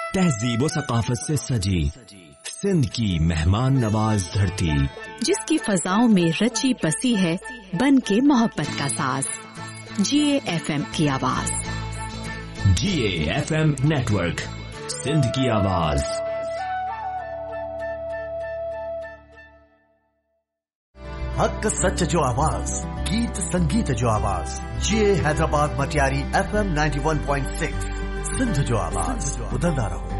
तहजीब व सकाफत से सजी सिंध की मेहमान नवाज धरती, जिसकी फजाओं में रची बसी है बन के मोहब्बत का साज। GAFM की आवाज। GAFM नेटवर्क, सिंध की आवाज। हक सच जो आवाज, गीत संगीत जो आवाज। GA हैदराबाद मटियारी FM 91.6, सिंध जो आवाज। बुलंदा रहो।